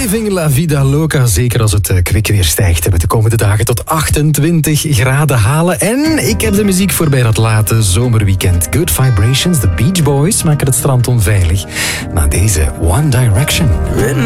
Living La Vida Loca. Zeker als het kwik weer stijgt. Hebben de komende dagen tot 28 graden halen. En ik heb de muziek voorbij dat late zomerweekend. Good Vibrations, The Beach Boys maken het strand onveilig. Na deze One Direction.